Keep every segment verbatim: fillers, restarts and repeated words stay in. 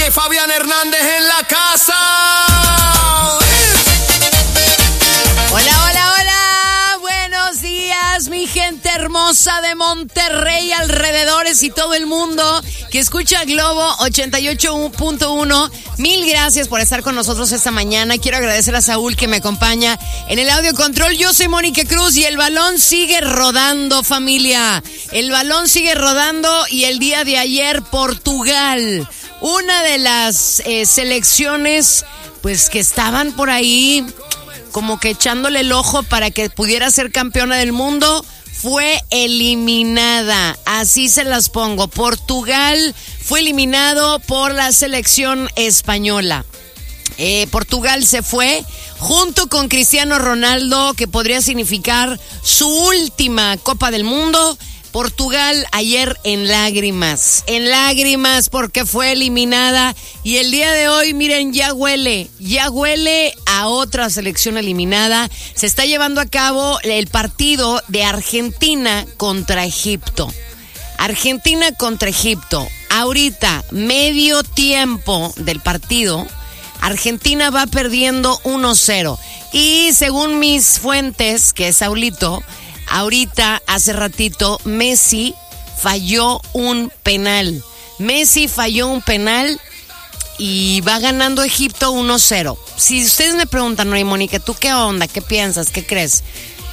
D J Fabián Hernández en la casa. Hola, hola, hola. Buenos días, mi gente hermosa de Monterrey, alrededores y todo el mundo que escucha Globo ochenta y ocho punto uno. Mil gracias por estar con nosotros esta mañana. Quiero agradecer a Saúl que me acompaña en el audio control. Yo soy Mónica Cruz y el balón sigue rodando, familia. El balón sigue rodando y el día de ayer Portugal, una de las eh, selecciones pues que estaban por ahí como que echándole el ojo para que pudiera ser campeona del mundo, fue eliminada. Así se las pongo. Portugal fue eliminado por la selección española. Eh, Portugal se fue junto con Cristiano Ronaldo, que podría significar su última Copa del Mundo. Portugal ayer en lágrimas, en lágrimas porque fue eliminada y el día de hoy, miren, ya huele, ya huele a otra selección eliminada. Se está llevando a cabo el partido de Argentina contra Egipto. Argentina contra Egipto. Ahorita, medio tiempo del partido, Argentina va perdiendo uno cero. Y según mis fuentes, que es Saulito, ahorita, hace ratito, Messi falló un penal. Messi falló un penal y va ganando Egipto uno cero. Si ustedes me preguntan, no, Mónica, ¿tú qué onda? ¿Qué piensas? ¿Qué crees?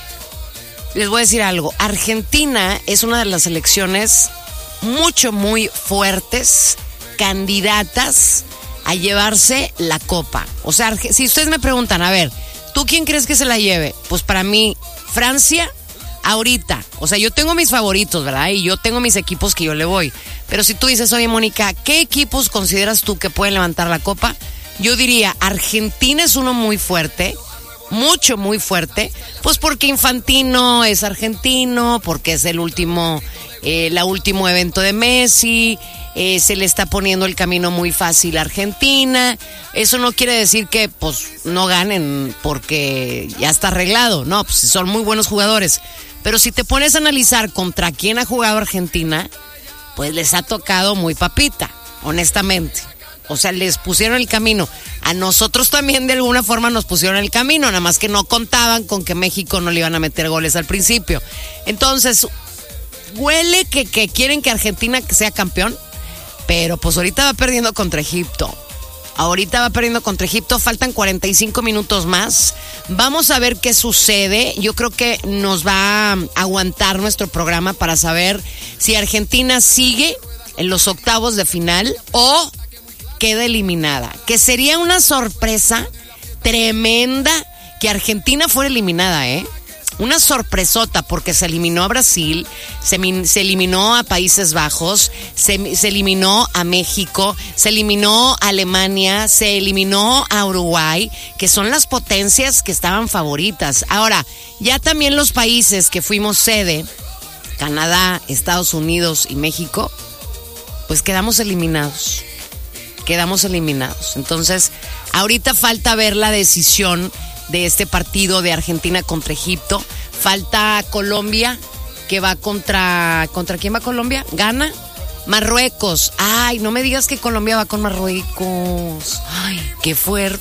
Les voy a decir algo. Argentina es una de las selecciones mucho, muy fuertes, candidatas a llevarse la copa. O sea, si ustedes me preguntan, a ver, ¿tú quién crees que se la lleve? Pues para mí, Francia, ahorita. O sea, yo tengo mis favoritos, ¿verdad? Y yo tengo mis equipos que yo le voy. Pero si tú dices, oye, Mónica, ¿qué equipos consideras tú que pueden levantar la copa? Yo diría, Argentina es uno muy fuerte, mucho, muy fuerte, pues porque Infantino es argentino, porque es el último, eh, la último evento de Messi, eh, se le está poniendo el camino muy fácil a Argentina. Eso no quiere decir que pues no ganen porque ya está arreglado, no, pues son muy buenos jugadores. Pero si te pones a analizar contra quién ha jugado Argentina, pues les ha tocado muy papita, honestamente. O sea, les pusieron el camino. A nosotros también de alguna forma nos pusieron el camino, nada más que no contaban con que México no le iban a meter goles al principio. Entonces, huele que, que quieren que Argentina sea campeón, pero pues ahorita va perdiendo contra Egipto. Ahorita va perdiendo contra Egipto, faltan cuarenta y cinco minutos más. Vamos a ver qué sucede. Yo creo que nos va a aguantar nuestro programa para saber si Argentina sigue en los octavos de final o queda eliminada. Que sería una sorpresa tremenda que Argentina fuera eliminada, ¿eh? Una sorpresota, porque se eliminó a Brasil, se, se eliminó a Países Bajos, se, se eliminó a México, se eliminó a Alemania, se eliminó a Uruguay, que son las potencias que estaban favoritas. Ahora, ya también los países que fuimos sede, Canadá, Estados Unidos y México, pues quedamos eliminados. Quedamos eliminados. Entonces, ahorita falta ver la decisión de este partido de Argentina contra Egipto. Falta Colombia, que va contra... ¿Contra quién va Colombia? ¿Gana? Marruecos. Ay, no me digas que Colombia va con Marruecos. Ay, qué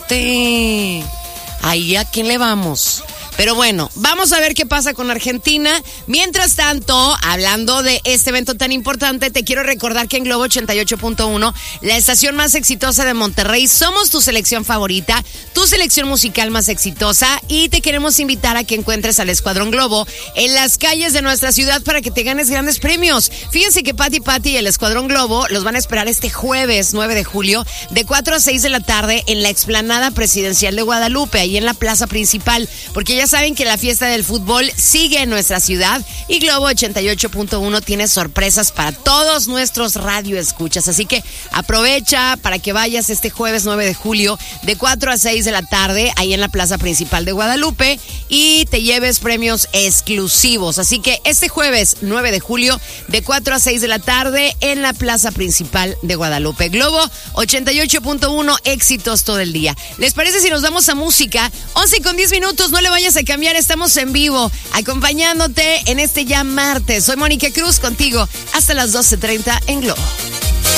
fuerte. Ahí, ¿a quién le vamos? Pero bueno, vamos a ver qué pasa con Argentina. Mientras tanto, hablando de este evento tan importante, te quiero recordar que en Globo ochenta y ocho punto uno, la estación más exitosa de Monterrey, somos tu selección favorita, tu selección musical más exitosa, y te queremos invitar a que encuentres al Escuadrón Globo en las calles de nuestra ciudad para que te ganes grandes premios. Fíjense que Pati Pati y el Escuadrón Globo los van a esperar este jueves nueve de julio de cuatro a seis de la tarde en la explanada presidencial de Guadalupe, ahí en la plaza principal, porque ya saben que la fiesta del fútbol sigue en nuestra ciudad y Globo ochenta y ocho punto uno tiene sorpresas para todos nuestros radioescuchas. Así que aprovecha para que vayas este jueves nueve de julio de cuatro a seis de la tarde ahí en la plaza principal de Guadalupe y te lleves premios exclusivos. Así que este jueves nueve de julio de cuatro a seis de la tarde en la plaza principal de Guadalupe. Globo ochenta y ocho punto uno, éxitos todo el día. ¿Les parece si nos vamos a música? once con diez minutos, no le vayas a cambiar, estamos en vivo, acompañándote en este ya martes. Soy Mónica Cruz, contigo hasta las doce treinta en Globo.